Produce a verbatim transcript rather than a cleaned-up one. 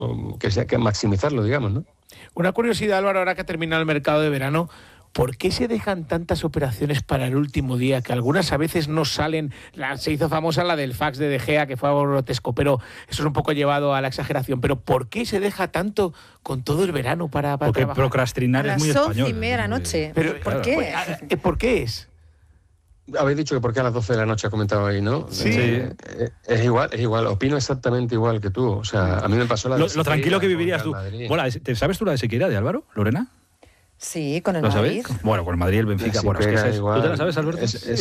que sea que maximizarlo, digamos, ¿no? Una curiosidad, Álvaro, ahora que ha terminado el mercado de verano, ¿por qué se dejan tantas operaciones para el último día? Que algunas a veces no salen. La, se hizo famosa la del fax de De Gea, que fue algo grotesco, pero eso es un poco llevado a la exageración. Pero ¿por qué se deja tanto con todo el verano para, para Porque trabajar? procrastinar es muy español. A las once y media de la noche. Pero, ¿Por claro. qué? ¿Por qué es? Habéis dicho que por qué a las doce de la noche ha comentado ahí, ¿no? Sí. Eh, eh, es igual, es igual. Opino exactamente igual que tú. O sea, a mí me pasó la de Lo, lo tranquilo que vivirías tú. Madrid. Bueno, ¿te sabes tú la de Sequeira de Álvaro, Lorena? Sí, con el ¿Lo Madrid. sabes? Bueno, con el Madrid, el Benfica. La Bueno, es que Sequeira esa es- ¿tú te la igual. sabes, Alberto? Es- es